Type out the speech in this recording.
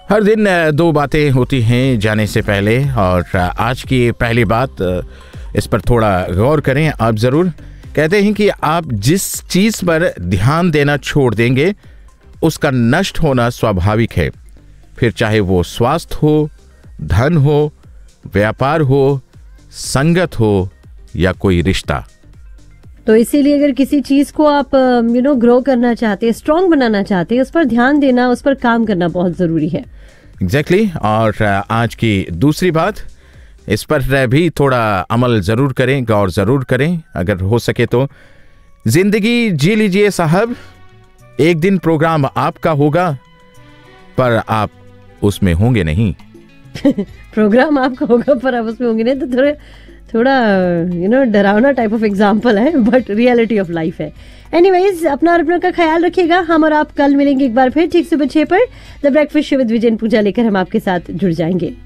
हर दिन दो बातें होती हैं जाने से पहले, और आज की पहली बात, इस पर थोड़ा गौर करें आप ज़रूर। कहते हैं कि आप जिस चीज़ पर ध्यान देना छोड़ देंगे उसका नष्ट होना स्वाभाविक है, फिर चाहे वो स्वास्थ्य हो, धन हो, व्यापार हो, संगत हो या कोई रिश्ता। तो इसीलिए अगर किसी चीज को आप ग्रो करना चाहते हैं, स्ट्रांग बनाना चाहते हैं, उस पर ध्यान देना, उस पर काम करना बहुत जरूरी है। एग्जैक्टली। और आज की दूसरी बात, इस पर भी थोड़ा अमल जरूर करें, गौर जरूर करें अगर हो सके तो। जिंदगी जी लीजिए साहब, एक दिन प्रोग्राम आपका होगा पर आप उसमें होंगे नहीं। प्रोग्राम आपका होगा पर आप उसमें होंगे नहीं, तो थोड़ा डरावना टाइप ऑफ एग्जाम्पल है, बट रियलिटी ऑफ लाइफ है। एनीवेज, अपना और अपनों का ख्याल रखिएगा। हम और आप कल मिलेंगे एक बार फिर ठीक सुबह 6 पर। द ब्रेकफास्ट शो विद विजय पूजा लेकर हम आपके साथ जुड़ जाएंगे।